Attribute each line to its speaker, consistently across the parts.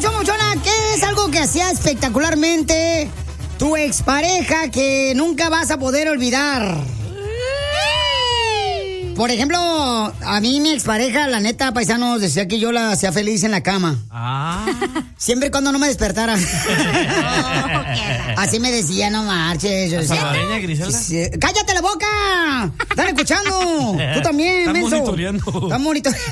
Speaker 1: Pabuchona, ¿qué es algo que hacía espectacularmente tu expareja que nunca vas a poder olvidar? Por ejemplo, a mí mi expareja, la neta, paisanos, decía que yo la hacía feliz en la cama. Siempre y cuando no me despertara. Así me decía, no marches. Yo decía,
Speaker 2: ¿Salvadoreña, Griselda?
Speaker 1: ¡cállate la boca! ¡Están escuchando! Tú también, menso. Están monitoreando.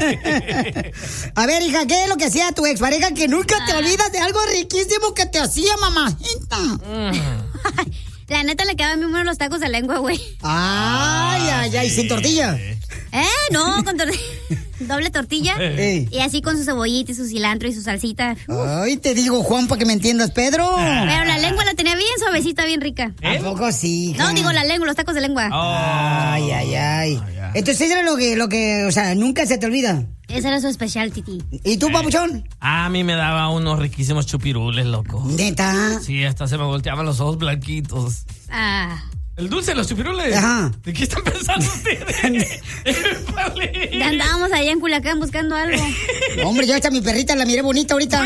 Speaker 1: A ver, hija, ¿qué es lo que hacía tu expareja que nunca te olvidas de algo riquísimo que te hacía, mamajita?
Speaker 3: La neta le quedaban muy buenos los tacos de lengua, güey.
Speaker 1: Ay, sin tortilla.
Speaker 3: No, con tortilla. Doble tortilla. Y así con su cebollita y su cilantro y su salsita.
Speaker 1: Ay, te digo, Juan, para que me entiendas, Pedro.
Speaker 3: Pero la lengua la tenía bien suavecita, bien rica.
Speaker 1: ¿A poco sí, hija?
Speaker 3: No, digo la lengua, los tacos de lengua.
Speaker 1: Ay. Entonces era lo que, o sea, nunca se te olvida.
Speaker 3: Ese era su especial, Titi.
Speaker 1: ¿Y tú, papuchón?
Speaker 2: A mí me daba unos riquísimos chupirules, loco.
Speaker 1: ¿Neta?
Speaker 2: Sí, hasta se me volteaban los ojos blanquitos. ¿El dulce de los chupirules?
Speaker 1: Ajá.
Speaker 2: ¿De qué están pensando ustedes?
Speaker 3: Ya andábamos allá en Culiacán buscando algo.
Speaker 1: Hombre, yo hasta mi perrita la miré bonita ahorita.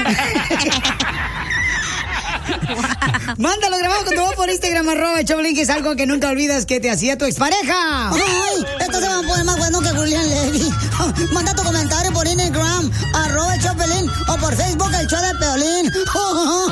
Speaker 1: Mándalo grabado con tu voz por Instagram, @Choplin, que es algo que nunca olvidas que te hacía tu expareja. Ay, esto se va a poner más bueno que Julián Levy. Manda tu comentario por Instagram, @Choplin, o por Facebook, el show de Piolín.